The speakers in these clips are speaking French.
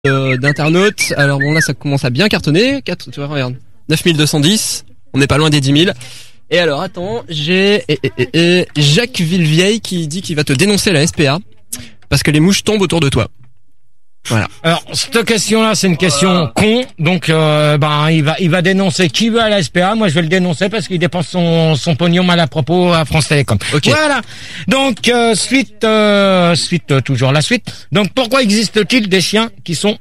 d'internautes. Alors bon, là, ça commence à bien cartonner. Tu vois, regarde. 9210. On n'est pas loin des 10 000. Et alors, attends, j'ai Jacques Villevieille qui dit qu'il va te dénoncer la SPA parce que les mouches tombent autour de toi. Voilà. Alors, cette question-là, c'est une question con. Donc, il va dénoncer qui veut à la SPA. Moi, je vais le dénoncer parce qu'il dépense son pognon mal à propos à France Télécom. Okay. Voilà. Donc, toujours la suite. Donc, pourquoi existe-t-il des chiens qui sont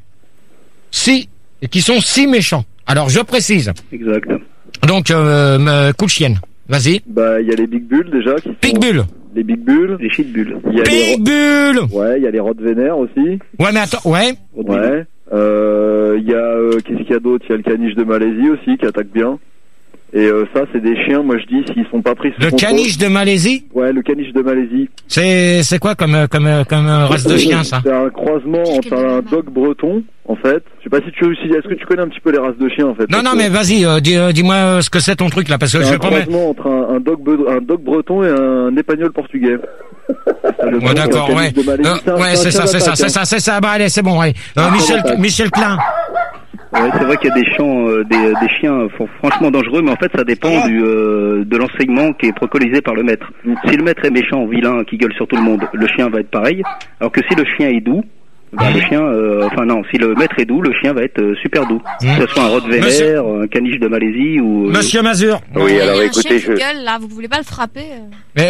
si méchants? Alors, je précise. Exact. Donc, coup de chienne. Vas-y. Bah, il y a les Big Bulls déjà. Big Bull. Les Big Bulls. Les Shit Bulls. Big Bull. Ouais, il y a les Rottweiler aussi. Ouais, mais attends, ouais. Ouais. Il y a, qu'est-ce qu'il y a d'autre? Il y a le caniche de Malaisie aussi qui attaque bien. Et ça, c'est des chiens, moi je dis, s'ils sont pas pris sous contrôle. Le caniche de Malaisie? Ouais, le caniche de Malaisie. C'est quoi comme race de chien, ça? C'est un croisement entre un dog breton, en fait. Je sais pas si est-ce que tu connais un petit peu les races de chiens, en fait? Non, mais vas-y, dis-moi ce que c'est ton truc, là, parce que je vais pas mettre... C'est un croisement entre un dog breton et un épagnol portugais. Ouais, d'accord, ouais. Ouais, c'est ça. Bah, allez, c'est bon, ouais. Michel Klein. Ouais, c'est vrai qu'il y a des chiens franchement dangereux, mais en fait ça dépend de l'enseignement qui est préconisé par le maître. Si le maître est méchant, vilain, qui gueule sur tout le monde, le chien va être pareil. Alors que si le chien est doux, le chien, si le maître est doux, le chien va être super doux. Que ce soit un Rottweiler, un caniche de Malaisie ou... Monsieur Mazur. Oui, alors écoutez, je... gueule, là, vous voulez pas le frapper Mais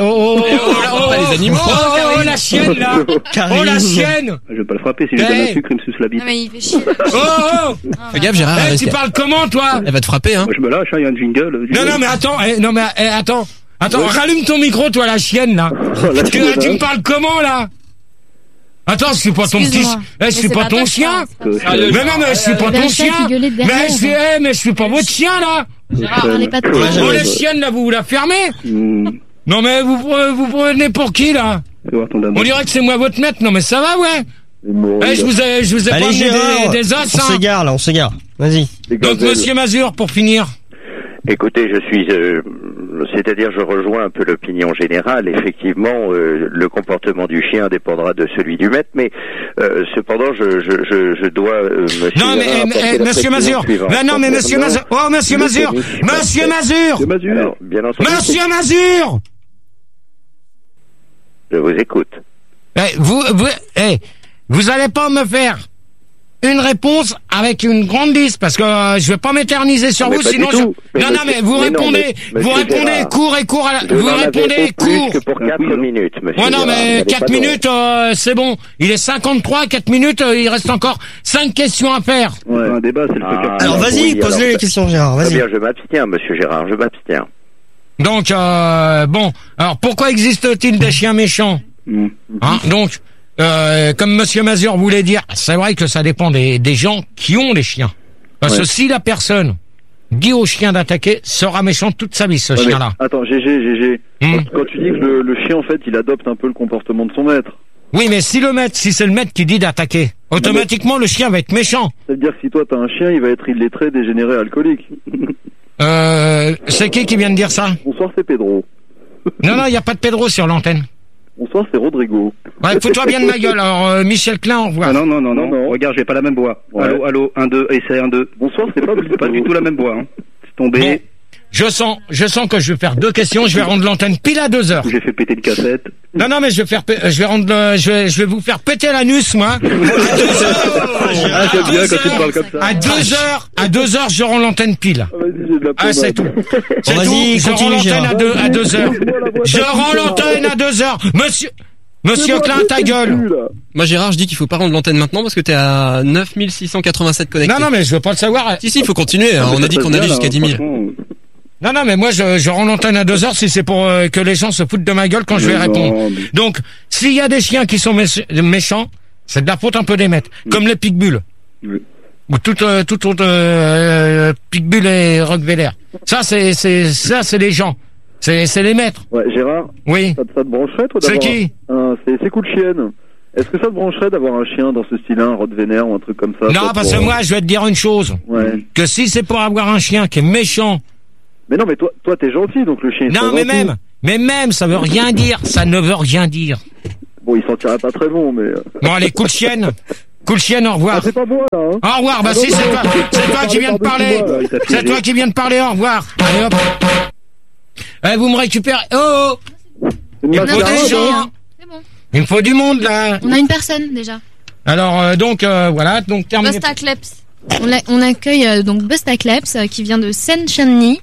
les animaux. Oh, la chienne, là. Oh, la chienne. Je vais pas le frapper, si je donne un sucre, il me suce la bite. Non, mais il fait chier. Oh. Fais gaffe, Gérard. Tu parles comment, toi? Elle va te frapper, hein. Moi, je me lâche, il y a un jingle. Non, mais attends, attends, rallume ton micro, toi, la chienne, là. Tu me parles comment, là? Attends, je suis pas ton petit, je suis pas ton chien. Mais non, mais je suis pas ton chien. Mais je suis pas votre chien, là. Oh, la chienne, là, vous la fermez? Non, mais vous prenez pour qui, là? On dirait que c'est moi votre maître. Non, mais ça va, ouais. Je vous ai pas amené des os, hein. On s'égare. Vas-y. Donc, monsieur Mazur, pour finir. Écoutez, c'est-à-dire je rejoins un peu l'opinion générale. Effectivement, le comportement du chien dépendra de celui du maître, mais cependant, je dois Monsieur Mazur. Non, mais Monsieur Mazur. Oh, Monsieur Mazur. Monsieur Mazur. Bien entendu. Monsieur Mazur. Je vous écoute. Vous allez pas me faire une réponse avec une grande liste, parce que je vais pas m'éterniser sur vous, sinon Non, mais vous répondez court et court vous répondez court. Que pour 4 minutes, monsieur. Ouais, non, mais 4 minutes, c'est bon. Il est 53, 4 minutes, il reste encore 5 questions à faire. Ouais, un débat, c'est le fait. Alors vas-y, pose-les les questions, Gérard, vas-y. Bien, je m'abstiens, monsieur Gérard, je m'abstiens. Donc, alors pourquoi existe-t-il des chiens méchants? Donc, comme Monsieur Mazur voulait dire, c'est vrai que ça dépend des gens qui ont les chiens. Parce que si la personne dit au chien d'attaquer, sera méchant toute sa vie, ce chien-là. Attends, GG. Quand tu dis que le chien, en fait, il adopte un peu le comportement de son maître. Oui, mais si c'est le maître qui dit d'attaquer, automatiquement, le chien va être méchant. Ça veut dire que si toi, t'as un chien, il va être illettré, dégénéré, alcoolique. C'est qui vient de dire ça? Bonsoir, c'est Pedro. Non, il n'y a pas de Pedro sur l'antenne. Bonsoir, c'est Rodrigo. Ouais, fous-toi bien de ma gueule. Alors, Michel Klein, au revoir. Non. Regarde, j'ai pas la même voix. Ouais. Allô, 1, 2, essai 1, 2. Bonsoir, c'est pas du tout la même voix, hein. C'est tombé. Bon. Je sens que je vais faire 2 questions, je vais rendre l'antenne pile à 2 heures. J'ai fait péter une cassette. Non, mais je vais vous faire péter l'anus, moi. J'aime bien quand tu parles comme ça. À 2 heures, je rends l'antenne pile. C'est tout. C'est tout. Je rends l'antenne à 2 heures. Je rends l'antenne à 2 heures. Monsieur Klein, ta gueule. Moi, Gérard, je dis qu'il faut pas rendre l'antenne maintenant parce que t'es à 9687 connectés. Non, mais je veux pas le savoir. Si, il faut continuer. On a dit qu'on allait jusqu'à 10 000. Non, mais moi, je rends l'antenne à 2 heures si c'est pour que les gens se foutent de ma gueule quand je vais répondre. Donc, s'il y a des chiens qui sont méchants, c'est de la faute un peu des maîtres. Comme les pitbulls. Ou tout autre pitbull et rottweiler. Ça, c'est les gens. C'est les maîtres. Ouais, Gérard. Oui. Ça te brancherait, toi, d'avoir... C'est qui? C'est coup de chienne. Est-ce que ça te brancherait d'avoir un chien dans ce style-là, un Rottweiler ou un truc comme ça? Non, parce que moi, je vais te dire une chose. Ouais. Que si c'est pour avoir un chien qui est méchant. Mais non, mais toi, t'es gentil, donc le chien est non, mais même, ça veut rien dire. Ça ne veut rien dire. Bon, il sentirait pas très bon, mais... Bon, allez, coup de chienne. Cool chienne, au revoir. Ah, c'est pas moi, là, hein. Au revoir, bah si, c'est toi qui viens de parler. C'est toi qui viens de parler, au revoir. Allez, hop. Vous me récupérez. Oh, il me faut des gens. C'est bon. Il me faut du monde, là. On a une personne, déjà. Alors, donc, voilà, donc terminé. Bustacleps. On accueille donc Bustacleps qui vient de Seine-Saint-Denis.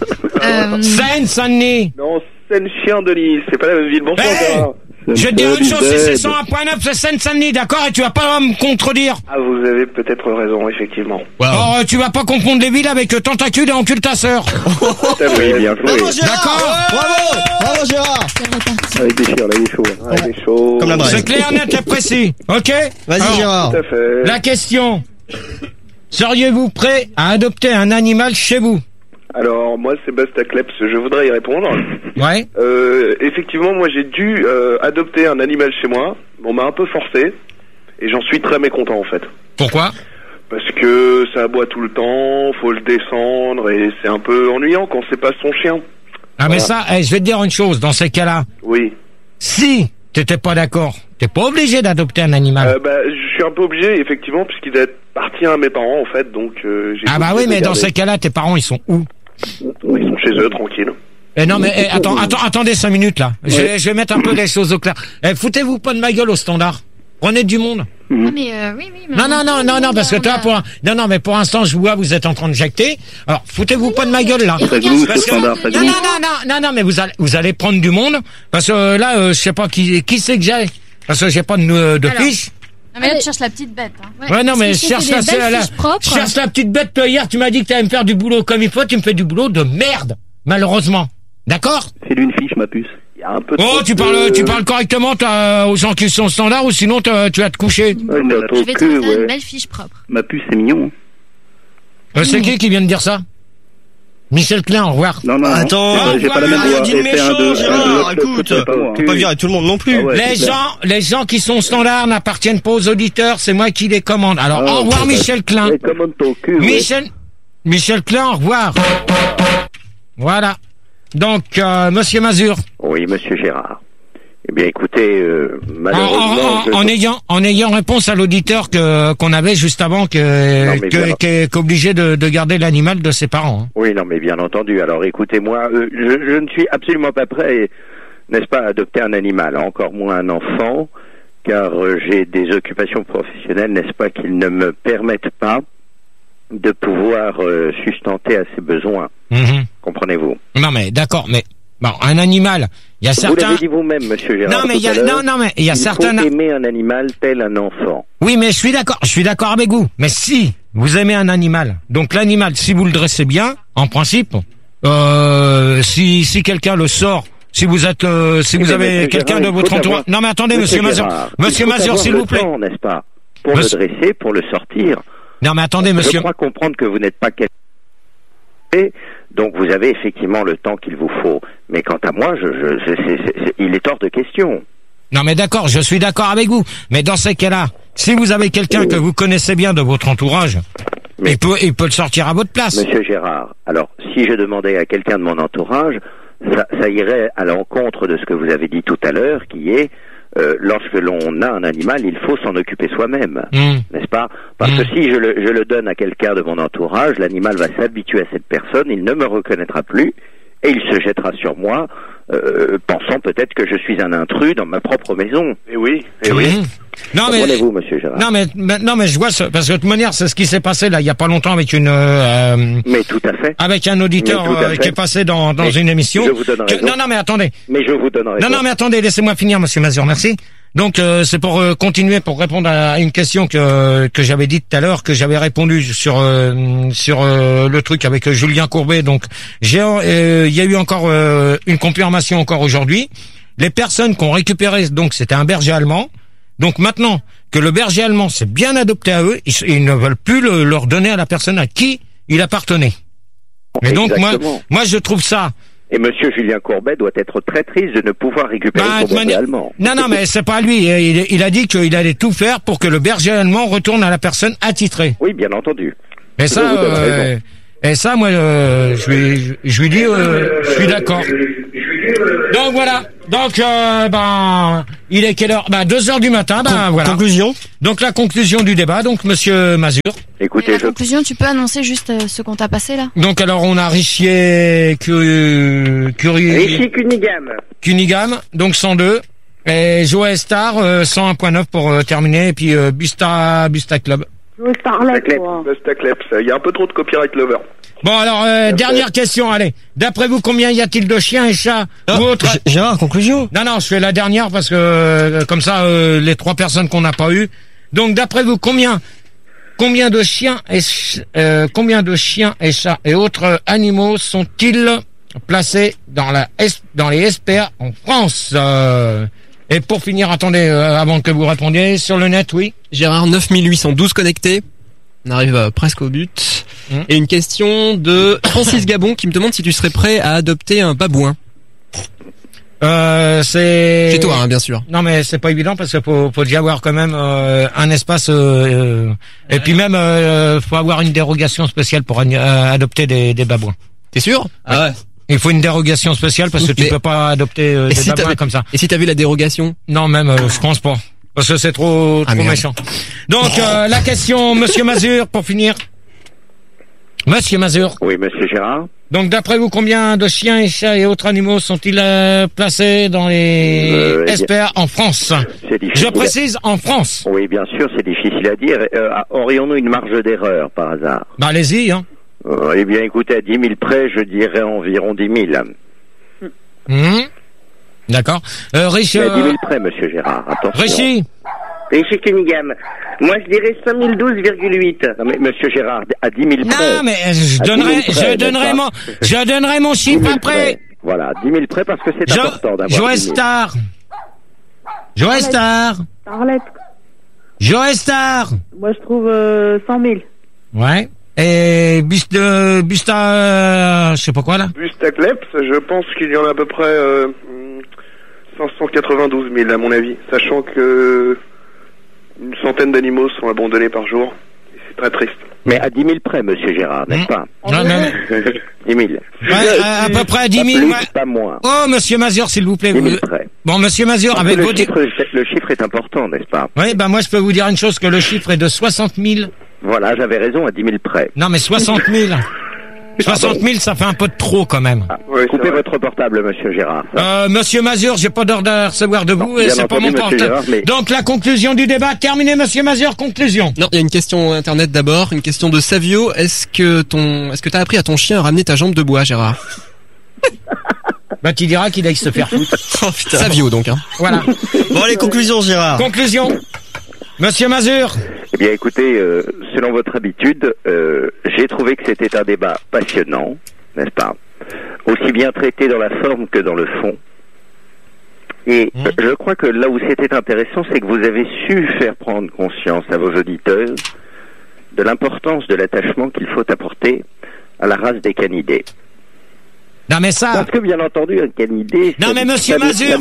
Seine-Saint-Denis. Non, Seine-Chien-Denis, c'est pas la même ville. Bonsoir, Gérard. Je te dis une chose, c'est 101.9, c'est Seine-Saint-Denis, d'accord? Et tu vas pas me contredire. Ah, vous avez peut-être raison, effectivement. Wow. Alors, tu vas pas confondre les villes avec tentacule et encule ta sœur. Oui, bien joué. Bravo Gérard. D'accord. Bravo Gérard. Avec des chiens, là, il est chaud. Hein. Il est chaud. Comme la braise. C'est clair, net et précis. Ok? Vas-y Alors, Gérard. Tout à fait. la question. Seriez-vous prêt à adopter un animal chez vous? Alors, moi, c'est Bustacleps, je voudrais y répondre. Ouais. Effectivement, moi, j'ai dû adopter un animal chez moi. On m'a un peu forcé. Et j'en suis très mécontent, en fait. Pourquoi? Parce que ça aboie tout le temps, faut le descendre, et c'est un peu ennuyant quand c'est pas son chien. Ah, mais ça, je vais te dire une chose, dans ces cas-là. Oui. Si t'étais pas d'accord, t'es pas obligé d'adopter un animal. Je suis un peu obligé, effectivement, puisqu'il appartient à mes parents, en fait, donc j'ai... Ah bah oui, mais dans ces cas-là, tes parents, ils sont où? Ils sont chez eux, tranquilles. Non mais attendez 5 minutes là. Ouais. Je vais mettre un peu les choses au clair. Foutez-vous pas de ma gueule au standard. Prenez du monde. Ah, mais oui. Mais Non, parce que toi, mais pour l'instant, je vois, vous êtes en train de jacter. Alors, foutez-vous pas de ma gueule là. Non, mais vous allez prendre du monde, parce que là, je sais pas qui c'est que j'ai, parce que j'ai pas de fiche. Non, mais là, tu cherches la petite bête. Hein. Ouais, non, mais cherche la petite bête. Toi, hier, tu m'as dit que t'allais me faire du boulot comme il faut. Tu me fais du boulot de merde, malheureusement. D'accord? Fais-lui une fiche, ma puce. Il y a un peu Tu parles correctement aux gens qui sont standards, ou sinon tu vas te coucher. Ouais, Je vais te faire une belle fiche propre. Ma puce, c'est mignon. C'est qui vient de dire ça? Michel Klein, au revoir. Non. Attends, j'ai pas la même voix. dit de méchant, Gérard, écoute, on peut pas virer tout le monde non plus. Ah ouais. Les gens qui sont standards n'appartiennent pas aux auditeurs, c'est moi qui les commande. Alors, au revoir Michel Klein. Commande ton cul, Michel Klein, au revoir. Voilà. Donc, Monsieur Mazur. Oui, Monsieur Gérard. Eh bien, écoutez, malheureusement... En ayant réponse à l'auditeur qu'on avait juste avant, qui est obligé de garder l'animal de ses parents. Hein. Oui, non, mais bien entendu. Alors, écoutez-moi, je ne suis absolument pas prêt, n'est-ce pas, à adopter un animal, encore moins un enfant, car j'ai des occupations professionnelles, n'est-ce pas, qui ne me permettent pas de pouvoir sustenter à ses besoins. Mm-hmm. Comprenez-vous? Non, mais d'accord, mais bon, un animal, il y a certains... Vous l'avez dit vous-même, Monsieur Gérard. Mais il y a certains... Il faut aimer un animal tel un enfant. Oui, mais je suis d'accord avec vous. Mais si vous aimez un animal, donc l'animal, si vous le dressez bien, en principe, si quelqu'un le sort, si vous avez quelqu'un de votre entourage... Non, mais attendez, Monsieur Mazur, s'il vous plaît. N'est-ce pas? Pour le dresser, pour le sortir. Non, mais attendez, monsieur... Je crois comprendre que vous n'êtes pas donc vous avez effectivement le temps qu'il vous faut. Mais quant à moi, il est hors de question. Non, mais d'accord, je suis d'accord avec vous. Mais dans ces cas-là, si vous avez quelqu'un que vous connaissez bien de votre entourage, il peut le sortir à votre place. Monsieur Gérard, alors, si je demandais à quelqu'un de mon entourage, ça irait à l'encontre de ce que vous avez dit tout à l'heure, qui est... lorsque l'on a un animal, il faut s'en occuper soi-même, n'est-ce pas? Parce que si je le donne à quelqu'un de mon entourage, l'animal va s'habituer à cette personne, il ne me reconnaîtra plus, et il se jettera sur moi, pensant peut-être que je suis un intrus dans ma propre maison. Et oui. Non, mais comprenez-vous, Monsieur Gérard? Non, mais je vois ça, parce que de toute manière, c'est ce qui s'est passé là, il y a pas longtemps avec mais tout à fait. Avec un auditeur qui est passé dans une émission. Je vous donne raison. Non, mais attendez. Mais je vous donne raison. Non, mais attendez, laissez-moi finir, Monsieur Mazur, merci. Donc, c'est pour continuer, pour répondre à une question que j'avais dite tout à l'heure, que j'avais répondu sur le truc avec Julien Courbet. Donc, il y a eu encore une confirmation encore aujourd'hui. Les personnes qui ont récupéré, donc c'était un berger allemand. Donc maintenant que le berger allemand s'est bien adopté à eux, ils ne veulent plus leur donner à la personne à qui il appartenait. Et donc moi je trouve ça. Et Monsieur Julien Courbet doit être très triste de ne pouvoir récupérer son berger allemand. Non, mais c'est pas lui. Il a dit qu'il allait tout faire pour que le berger allemand retourne à la personne attitrée. Oui, bien entendu. Et ça, moi, je lui dis, je suis d'accord. Donc voilà. Donc il est quelle heure? 2h du matin. Voilà. Conclusion. Donc la conclusion du débat. Donc Monsieur Mazur. Écoutez, la conclusion, tu peux annoncer juste ce qu'on t'a passé là? Donc alors on a Richier Cunningham, donc 102, et Joe Star 101.9 pour terminer, et puis Busta Club. Busta Kleps, il y a un peu trop de copyright lover. Bon alors dernière question, allez. D'après vous, combien y a-t-il de chiens et chats ou autres? Gérard, conclusion. Non, je fais la dernière parce que comme ça les 3 personnes qu'on n'a pas eues. Donc d'après vous, combien de chiens et chats et autres animaux sont-ils placés dans les SPA en France? Et pour finir, attendez, avant que vous répondiez, sur le net, oui. Gérard, 9812 connectés. On arrive presque au but. Et une question de Francis Gabon qui me demande si tu serais prêt à adopter un babouin. C'est... Chez toi, hein, bien sûr. Non, mais c'est pas évident parce qu'il faut déjà avoir quand même un espace et puis même faut avoir une dérogation spéciale pour adopter des babouins. T'es sûr? Ah ouais. Il faut une dérogation spéciale parce que tu peux pas adopter des babouins comme ça. Et si t'as vu la dérogation? Non, même je pense pas parce que c'est trop méchant. Donc la question, Monsieur Mazur, pour finir. Monsieur Mazur. Oui, Monsieur Gérard. Donc, d'après vous, combien de chiens et chats et autres animaux sont-ils placés dans les SPA en France? Je précise, en France. Oui, bien sûr, c'est difficile à dire. Aurions-nous une marge d'erreur, par hasard? Allez-y, hein. Eh bien, écoutez, à 10 000 près, je dirais environ 10 000. D'accord. Riche... À 10 000 près, Monsieur Gérard, attention. Richi. Richi Cunningham. Moi, je dirais 5012,8. Non, mais Monsieur Gérard, à 10 000 près. Non, mais je donnerai mon chiffre après. Voilà, 10 000 près parce que c'est important d'avoir. Joe Star. Moi, je trouve 100 000. Ouais. Et Busta, je sais pas quoi là. Busta Kleps, je pense qu'il y en a à peu près 592 000 à mon avis, sachant que une centaine d'animaux sont abandonnés par jour. C'est très triste. Mais à 10 000 près, Monsieur Gérard, n'est-ce pas? Non. 10 000. Ouais, à peu près à 10 000. Plus, pas moins. Oh, Monsieur Mazur, s'il vous plaît. 10 000 près. Bon, Monsieur Mazur, avec le chiffre est important, n'est-ce pas? Oui, moi je peux vous dire une chose, que le chiffre est de 60 000. Voilà, j'avais raison, à 10 000 près. Non, mais 60 000. 60 000, ça fait un peu de trop quand même. Ouais, coupez votre portable, Monsieur Gérard. Monsieur Mazur, j'ai pas d'ordre à recevoir de vous et c'est pas mon portable. Gérard, mais... Donc la conclusion du débat, terminé, Monsieur Mazur, conclusion. Non, il y a une question internet d'abord, une question de Savio. Est-ce que t'as appris à ton chien à ramener ta jambe de bois, Gérard? Tu diras qu'il aille se faire foutre. Oh putain. Savio donc, hein. Voilà. Bon, les conclusions, Gérard. Conclusion. Monsieur Mazur. Eh bien, écoutez, selon votre habitude, j'ai trouvé que c'était un débat passionnant, n'est-ce pas? Aussi bien traité dans la forme que dans le fond. Et je crois que là où c'était intéressant, c'est que vous avez su faire prendre conscience à vos auditeurs de l'importance de l'attachement qu'il faut apporter à la race des canidés. Non mais ça... Parce que bien entendu, un canidé... Non mais Monsieur Mazur,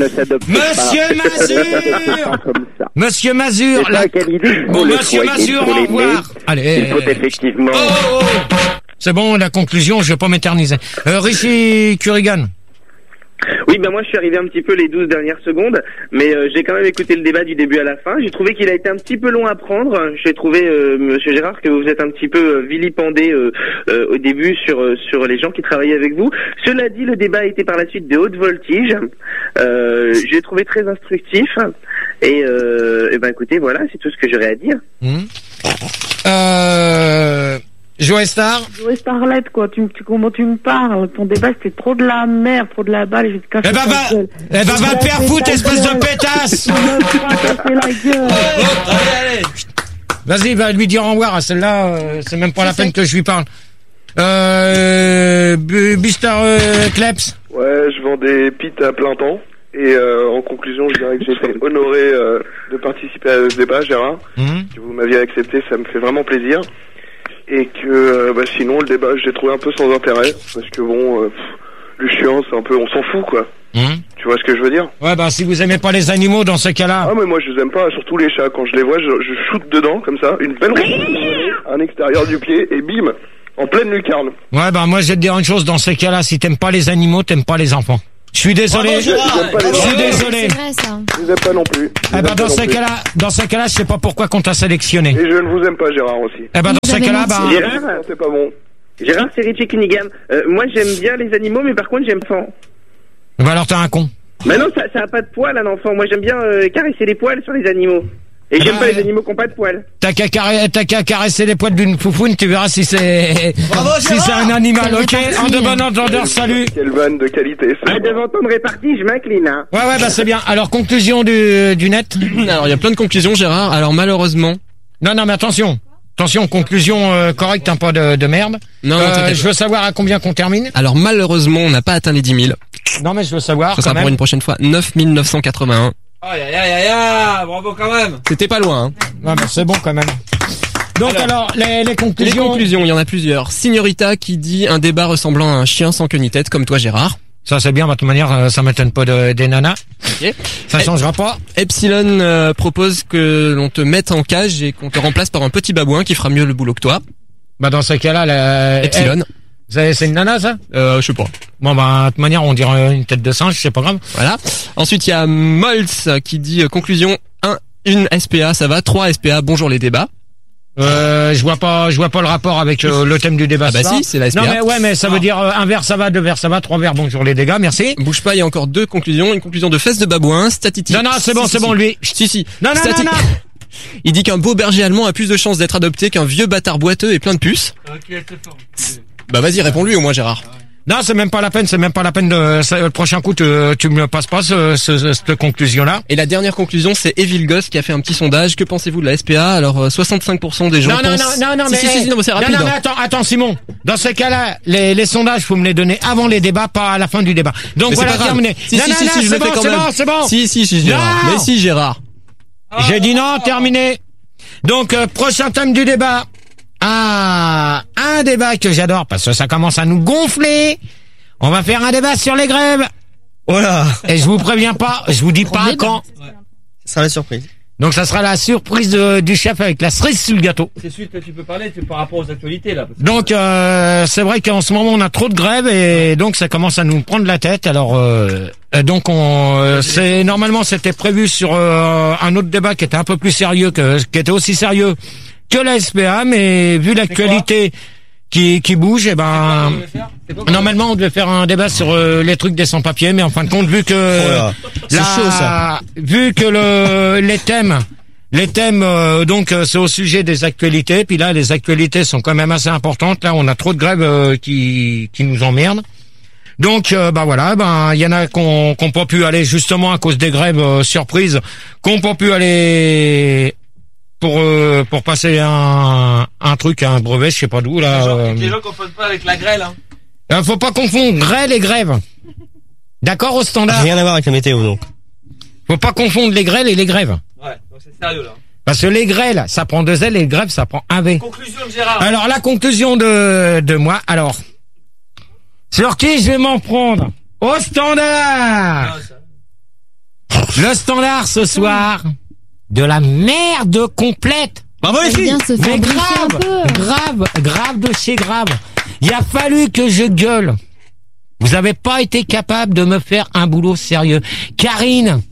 Monsieur Mazur, bon, Monsieur Mazur, au revoir. Allez, il faut effectivement... C'est bon, la conclusion, je vais pas m'éterniser. Richi Cunningham. Oui, moi je suis arrivé un petit peu les 12 dernières secondes, mais j'ai quand même écouté le débat du début à la fin. J'ai trouvé qu'il a été un petit peu long à prendre. J'ai trouvé, Monsieur Gérard, que vous êtes un petit peu vilipendé au début sur les gens qui travaillaient avec vous. Cela dit, le débat a été par la suite de haute voltige. J'ai trouvé très instructif. Et écoutez, voilà, c'est tout ce que j'aurais à dire. Joe Star. Joe Starlet, quoi. Comment tu me parles? Ton débat, c'était trop de la merde, trop de la balle. Je vais te cacher va te faire foutre, espèce de pétasse! Allez. Vas-y, va lui dire au revoir à celle-là, c'est même pas la peine que je lui parle. Busta Kleps. Ouais, je vends des pits à plein temps. Et en conclusion, je dirais que j'ai été honoré de participer à ce débat, Gérard. Que vous m'aviez accepté, ça me fait vraiment plaisir. Et que sinon le débat je l'ai trouvé un peu sans intérêt parce que le chien c'est un peu, on s'en fout quoi. Tu vois ce que je veux dire? Ouais, si vous aimez pas les animaux dans ce cas-là. Ah mais moi je les aime pas, surtout les chats. Quand je les vois, je shoot dedans comme ça, une belle à l'extérieur du pied et bim, en pleine lucarne. Ouais, moi je vais te dire une chose, dans ces cas-là, si t'aimes pas les animaux, t'aimes pas les enfants. Je suis désolé. Je suis désolé. C'est vrai, ça. Je vous aime pas non plus. Eh ben, dans ces cas-là, je sais pas pourquoi qu'on t'a sélectionné. Et je ne vous aime pas, Gérard, aussi. Eh ben, dans ces cas-là, Gérard, c'est pas bon. Gérard, c'est Richie Cunningham. Moi, j'aime bien les animaux, mais par contre, j'aime pas. Bah alors, t'es un con. Mais non, ça a pas de poils, un enfant. Moi, j'aime bien caresser les poils sur les animaux. Et j'aime pas les animaux qui ont pas de poils. T'as qu'à caresser les poils d'une foufoune, tu verras si c'est un animal, ok? En de bon entendeur, salut. Quelle vanne de qualité, ça. Devant ton répartie, je m'incline, hein. Ouais, bah c'est bien. Alors, conclusion du net. Alors, il y a plein de conclusions, Gérard. Alors, malheureusement. Non, mais attention. Attention, conclusion correcte, hein, pas de merde. Non, je veux savoir à combien qu'on termine. Alors, malheureusement, on n'a pas atteint les 10 000. Non, mais je veux savoir. Ça sera pour une prochaine fois. 9 981. Aïe, bravo quand même. C'était pas loin, hein. Ouais, mais c'est bon quand même. Donc alors, les conclusions. Les conclusions, il y en a plusieurs. Signorita qui dit un débat ressemblant à un chien sans queue ni tête, comme toi, Gérard. Ça c'est bien, de toute manière, ça m'étonne pas des nanas. Okay. Ça changera pas. Epsilon propose que l'on te mette en cage et qu'on te remplace par un petit babouin qui fera mieux le boulot que toi. Bah dans ces cas-là, Epsilon. C'est une nana, ça? Je sais pas. Bon, bah, de toute manière, on dirait une tête de singe, c'est pas grave. Voilà. Ensuite, il y a Moltz qui dit, conclusion, une SPA, ça va, 3 SPA, bonjour les débats. Je vois pas le rapport avec le thème du débat. Ah bah si, c'est la SPA. Non, mais ouais, mais ça veut dire un verre ça va, 2 verres ça va, 3 verres bonjour les dégâts, merci. Bouge pas, il y a encore 2 conclusions. Une conclusion de fesses de babouin, statistique. Non, c'est bon, lui. Si. Non. Il dit qu'un beau berger allemand a plus de chances d'être adopté qu'un vieux bâtard boiteux et plein de puces. Ok, c'est fort. Bah vas-y, réponds-lui au moins, Gérard. Non, c'est même pas la peine le prochain coup, tu me passes pas cette conclusion-là. Et la dernière conclusion, c'est Evil Goss qui a fait un petit sondage. Que pensez-vous de la SPA? Alors, 65% des gens pensent... Non, mais c'est rapide. Non, mais attends, Simon. Dans ces cas-là, les sondages, faut me les donner avant les débats, pas à la fin du débat. Donc mais voilà, terminé. Si, je le fais quand même. C'est bon. Si, Gérard. Mais si, Gérard. J'ai dit non, terminé. Donc, prochain thème du débat. Ah, un débat que j'adore parce que ça commence à nous gonfler. On va faire un débat sur les grèves. Voilà. Et je vous préviens pas, je vous dis pas quand. Ça sera la surprise. Donc ça sera la surprise du chef avec la cerise sur le gâteau. C'est celui que tu peux parler, c'est par rapport aux actualités là. Donc c'est vrai qu'en ce moment on a trop de grèves et donc ça commence à nous prendre la tête. Alors donc normalement c'était prévu sur un autre débat qui était un peu plus sérieux qui était aussi sérieux que la SPA, mais vu l'actualité qui bouge, et ben normalement on devait faire un débat sur les trucs des sans-papiers, mais en fin de compte vu que c'est chaud ça. Vu que les thèmes donc c'est au sujet des actualités, puis là les actualités sont quand même assez importantes. Là on a trop de grèves qui nous emmerdent. Donc voilà, il y en a qu'on pas pu aller justement à cause des grèves surprises, qu'on pas pu aller pour passer un truc, un brevet, je sais pas d'où là. Les gens confondent pas avec la grêle, hein. Faut pas confondre grêle et grève. D'accord, au standard. Rien à voir avec la météo donc. Faut pas confondre les grêles et les grèves. Ouais, donc c'est sérieux là. Parce que les grêles, ça prend 2 L et les grèves, ça prend 1 V. Conclusion de Gérard. Alors la conclusion de moi, alors. Sur qui je vais m'en prendre? Au standard. Le standard ce soir. De la merde complète. Bravo les filles. Mais grave de chez grave. Il a fallu que je gueule. Vous avez pas été capable de me faire un boulot sérieux. Karine.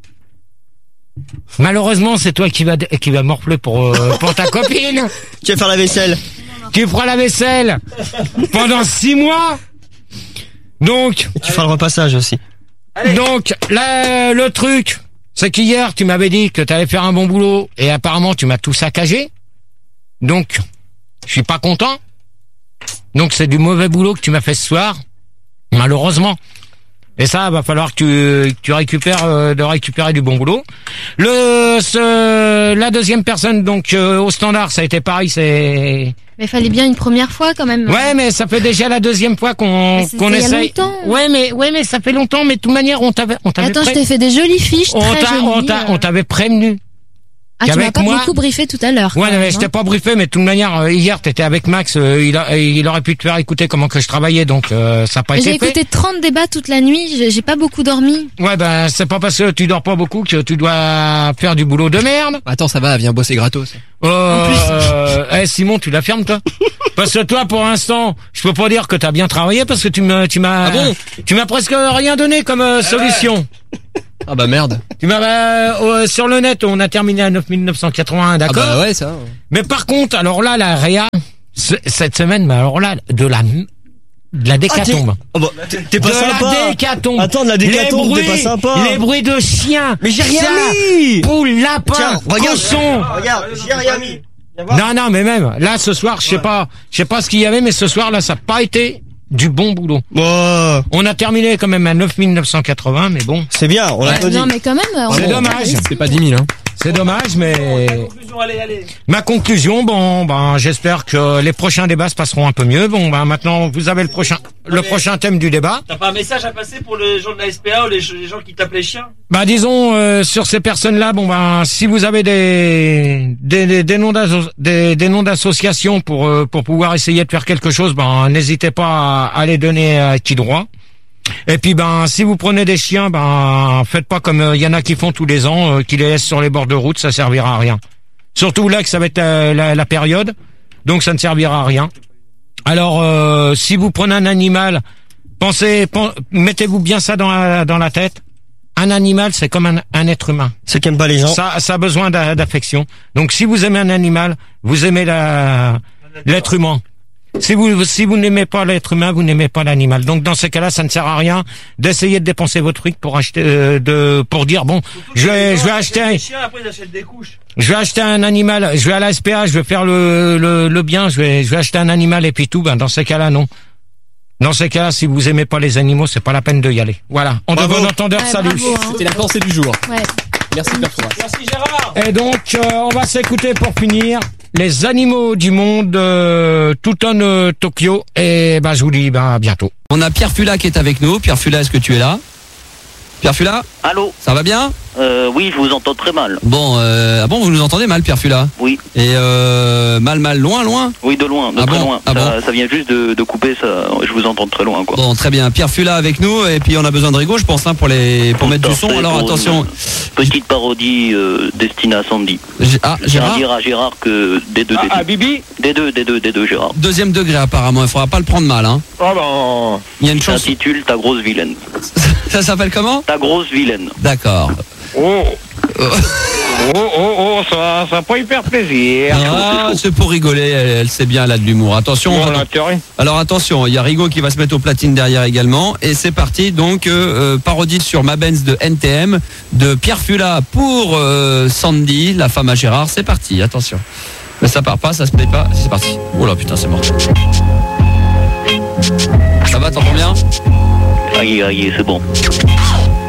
Malheureusement, c'est toi qui va morfler pour ta copine. Tu vas faire la vaisselle. Tu feras la vaisselle pendant 6 mois. Donc. Et tu feras le repassage aussi. Allez. Donc, là, le truc, c'est qu'hier, tu m'avais dit que tu allais faire un bon boulot et apparemment, tu m'as tout saccagé. Donc, je suis pas content. Donc, c'est du mauvais boulot que tu m'as fait ce soir. Malheureusement. Et ça, va falloir que tu récupères, de récupérer du bon boulot. La deuxième personne, donc, au standard, ça a été pareil, c'est... Mais fallait bien une première fois quand même. Ouais, mais ça fait déjà la deuxième fois qu'on essaye. Ouais, mais ça fait longtemps, mais de toute manière, on t'avait Attends, je t'ai fait des jolies fiches, très jolies. On t'avait prévenu. Ah, tu m'as pas beaucoup briefé tout à l'heure. Ouais, mais je t'ai pas briefé, mais de toute manière, hier, t'étais avec Max, il aurait pu te faire écouter comment que je travaillais, donc, ça a pas été fait. J'ai écouté 30 débats toute la nuit, j'ai pas beaucoup dormi. Ouais, ben, c'est pas parce que tu dors pas beaucoup que tu dois faire du boulot de merde. Attends, ça va, viens bosser gratos. Simon, tu la fermes, toi? Parce que toi, pour l'instant, je peux pas dire que t'as bien travaillé parce que tu m'as presque rien donné comme solution. Ah bah merde. Tu m'as sur le net, on a terminé à 9981, d'accord. Ah bah ouais, ça. Mais par contre, alors là, la réa, cette semaine, mais alors là, de la décatombe. T'es pas sympa. La décatombe. Attends, de la décatombe, t'es pas sympa. Les bruits de chiens. Mais j'ai rien mis. Poule, lapin, cochon. Regarde, j'ai rien mis. Non, mais même, là, ce soir, je sais pas ce qu'il y avait, mais ce soir, là, ça n'a pas été du bon boulot. On a terminé quand même à 9980, mais bon. C'est bien, on l'a dit. Non, mais quand même. C'est dommage. C'est pas 10 000, hein. C'est dommage, mais... Allez. Ma conclusion, j'espère que les prochains débats se passeront un peu mieux. Maintenant, vous avez le prochain thème du débat. T'as pas un message à passer pour les gens de la SPA ou les gens qui tapent les chiens? Disons, sur ces personnes-là, si vous avez des noms d'associations pour pouvoir essayer de faire quelque chose, n'hésitez pas à les donner à qui droit. Et puis si vous prenez des chiens, faites pas comme y en a qui font tous les ans, qui les laissent sur les bords de route, ça servira à rien. Surtout là que ça va être la période, donc ça ne servira à rien. Alors si vous prenez un animal, mettez-vous bien ça dans la tête. Un animal, c'est comme un être humain. C'est qu'aime pas les gens. Ça a besoin d'affection. Donc si vous aimez un animal, vous aimez l'être humain. Si vous n'aimez pas l'être humain, vous n'aimez pas l'animal. Donc dans ces cas-là, ça ne sert à rien d'essayer de dépenser votre fric pour acheter pour dire je vais acheter un animal, je vais à la SPA, je vais faire le bien, je vais acheter un animal et puis tout. Dans ces cas-là, non. Dans ces cas-là, si vous aimez pas les animaux, c'est pas la peine de y aller. Voilà. On devant l'entendeur, salut. Bravo, hein. C'était la pensée du jour. Ouais. Merci Père Fouras. Merci Gérard. Et donc, on va s'écouter pour finir les animaux du monde, Tuton Tokyo. Et je vous dis à bientôt. On a Pierre Fula qui est avec nous. Pierre Fula, est-ce que tu es là? Pierre Fula? Allô? Ça va bien? Oui, je vous entends très mal. Bon, vous nous entendez mal, Pierre Fula? Oui. Et mal, loin? Oui, de loin, très loin. Ça vient juste de couper, ça. Je vous entends très loin, quoi. Bon, très bien. Pierre Fula avec nous, et puis on a besoin de Rigaud, je pense, pour mettre du son. Alors attention. Petite parodie destinée à Sandy. Gérard? Dire à Gérard que des deux. Bibi? Des deux, Gérard. Deuxième degré, apparemment. Il faudra pas le prendre mal, hein. Il y a une chance. Ça s'intitule Ta grosse vilaine. Ça s'appelle comment? Ta grosse vilaine. D'accord. Ça n'a pas hyper plaisir. C'est pour rigoler, elle sait bien, elle a de l'humour. Attention. Alors attention, il y a Rigaud qui va se mettre au platine derrière également. Et c'est parti, donc, parodie sur Ma Benz de NTM, de Pierre Fula pour Sandy, la femme à Gérard. C'est parti, attention. Mais ça part pas, ça se plaît pas, c'est parti. Oh là, putain, c'est mort. Ça va, t'entends bien? Aïe, c'est bon.